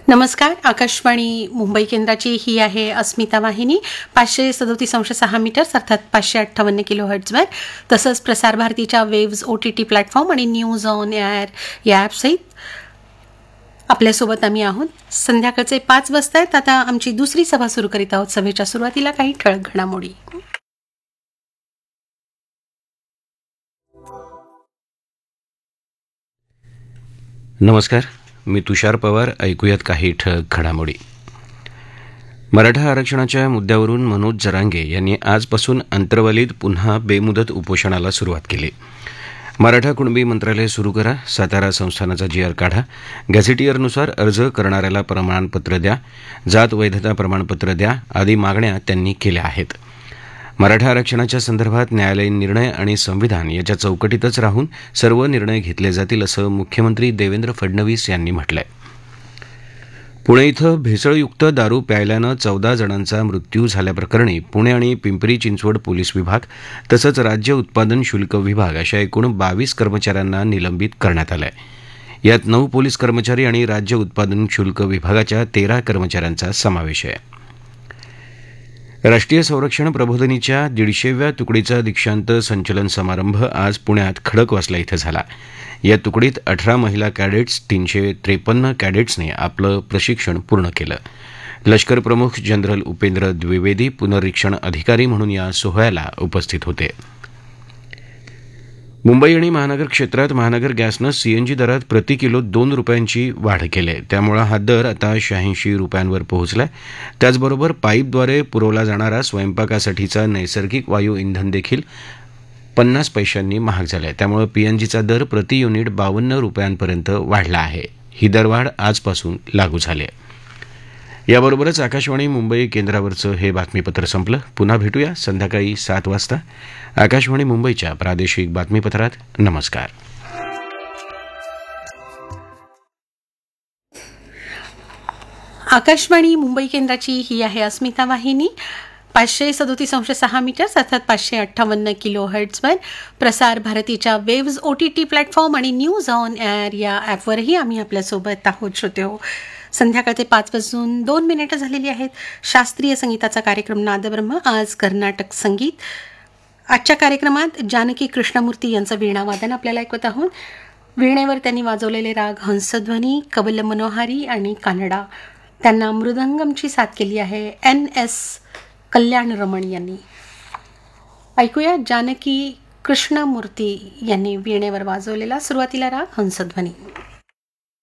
नमस्कार. आकाशवाणी मुंबई केंद्राची ही आहे अस्मिता वाहिनी 537.6 मीटर्स अर्थात 558 किलोहर्ट्झवर. तसंच प्रसार भारतीच्या वेव्ज OTT प्लॅटफॉर्म आणि न्यूज ऑन एअर या ॲपसहित आपल्यासोबत आम्ही आहोत. संध्याकाळचे 5 वाजता आहेत. आता आमची दुसरी सभा सुरू करीत आहोत. सभेच्या सुरुवातीला काही ठळक घडामोडी. नमस्कार, मी तुषार पवार. ऐकूयात काही ठळक घडामोडी. मराठा आरक्षणाच्या मुद्द्यावरून मनोज जरांगे यांनी आजपासून अंतर्वालीत पुन्हा बेमुदत उपोषणाला सुरुवात केली. मराठा कुणबी मंत्रालय सुरू करा, सातारा संस्थानाचा GR काढा, गॅझेटियरनुसार अर्ज करणाऱ्याला प्रमाणपत्र द्या, जात वैधता प्रमाणपत्र द्या आदी मागण्या त्यांनी केल्या आहेत. मराठा आरक्षणाच्या संदर्भात न्यायालयीन निर्णय आणि संविधान याच्या चौकटीतच राहून सर्व निर्णय घेतले जातील असं मुख्यमंत्री देवेंद्र फडणवीस यांनी म्हटलंय. पुणे इथं भेसळयुक्त दारू प्यायल्यानं 14 जणांचा मृत्यू झाल्याप्रकरणी पुणे आणि पिंपरी चिंचवड पोलीस विभाग तसंच राज्य उत्पादन शुल्क विभाग अशा एकूण 22 कर्मचाऱ्यांना निलंबित करण्यात आलंय. यात 9 पोलीस कर्मचारी आणि राज्य उत्पादन शुल्क विभागाच्या 13 कर्मचाऱ्यांचा समावेश आहे. राष्ट्रीय संरक्षण प्रबोधिनीच्या 150व्या तुकडीचा दीक्षांत संचलन समारंभ आज पुण्यात खडकवासला इथं झाला. या तुकडीत 18 महिला कॅडेट्स 353 कॅडेट्सने आपलं प्रशिक्षण पूर्ण केलं. लष्कर प्रमुख जनरल उपेंद्र द्विवेदी पुनरीक्षण अधिकारी म्हणून या सोहळ्याला उपस्थित होते. मुंबई आणि महानगर क्षेत्रात महानगर गॅसनं CNG दरात प्रति किलो 2 रुपयांची वाढ केली आहे. त्यामुळे हा दर आता 86 रुपयांवर पोहोचला आहे. त्याचबरोबर पाईपद्वारे पुरवला जाणारा स्वयंपाकासाठीचा नैसर्गिक वायू इंधन देखील 50 पैशांनी महाग झाला आहे. त्यामुळे PNGचा दर प्रति युनिट 52 रुपयांपर्यंत वाढला आहे. ही दरवाढ आजपासून लागू झाली आहे. याबरोबरच आकाशवाणी मुंबई केंद्रावरचं हे बातमीपत्र संपलं. पुन्हा भेटूया संध्याकाळी 7 वाजता आकाशवाणी मुंबईच्या प्रादेशिक बातमीपत्रात. नमस्कार. आकाशवाणी मुंबई केंद्राची ही आहे अस्मिता वाहिनी 537.6 मीटर्स अर्थात 558 किलोहर्ट्झवर. प्रसार भारतीच्या वेव्ज OTT प्लॅटफॉर्म आणि न्यूज ऑन एअर या ॲपवरही आम्ही आपल्यासोबत आहोत. श्रोते हो, संध्याकाळचे 5:02 झालेली आहेत. शास्त्रीय संगीताचा कार्यक्रम नादब्रह्म. आज कर्नाटक संगीत. आजच्या कार्यक्रमात जानकी कृष्णमूर्ती यांचं वीणावादन आपल्याला ऐकत आहोत. वीणेवर त्यांनी वाजवलेले राग हंसध्वनी, कबल मनोहारी आणि कानडा. त्यांना मृदंगमची साथ केली आहे NS कल्याण रमण यांनी. ऐकूया जानकी कृष्णमूर्ती यांनी वीणेवर वाजवलेला सुरुवातीला राग हंसध्वनी.